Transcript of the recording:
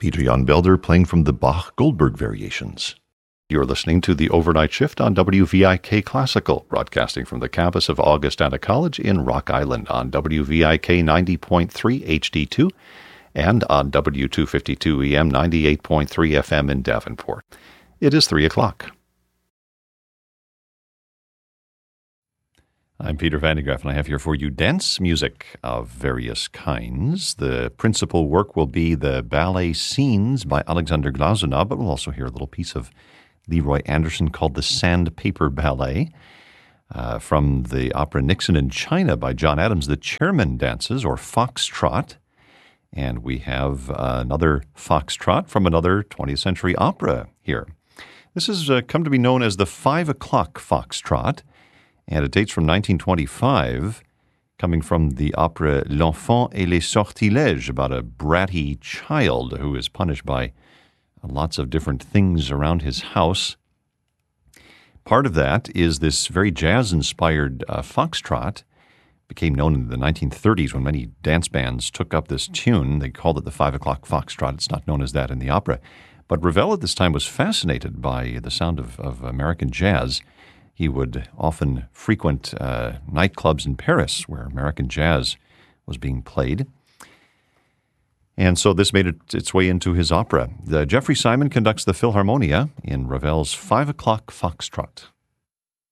Peter Jan Belder playing from the Bach-Goldberg Variations. You're listening to the Overnight Shift on WVIK Classical, broadcasting from the campus of Augustana College in Rock Island on WVIK 90.3 HD2 and on W252 EM 98.3 FM in Davenport. It is 3 o'clock. I'm Peter Van de Graaff, and I have here for you dance music of various kinds. The principal work will be the ballet Scenes by Alexander Glazunov, but we'll also hear a little piece of Leroy Anderson called the Sandpaper Ballet. From the opera Nixon in China by John Adams, the Chairman Dances, or Foxtrot. And we have another foxtrot from another 20th century opera here. This has come to be known as the 5 o'clock foxtrot, and it dates from 1925, coming from the opera L'Enfant et les Sortilèges, about a bratty child who is punished by lots of different things around his house. Part of that is this very jazz-inspired foxtrot. Became known in the 1930s when many dance bands took up this tune. They called it the 5 o'clock foxtrot. It's not known as that in the opera. But Ravel at this time was fascinated by the sound of American jazz. He would often frequent nightclubs in Paris where American jazz was being played. And so this made its way into his opera. Jeffrey Simon conducts the Philharmonia in Ravel's 5 o'clock foxtrot.